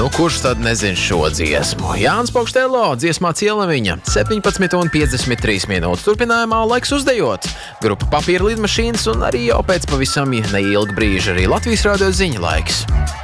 Nu, kurš tad nezin šo dziesmu? Jānis Pokštelo, dziesmā Cielamiņa, 17:53 minūtes. Turpinājumā laiks uzdejot. Grupa Papīra lidmašīnas un arī jau pēc pavisam neilga brīža arī Latvijas radio ziņu laiks.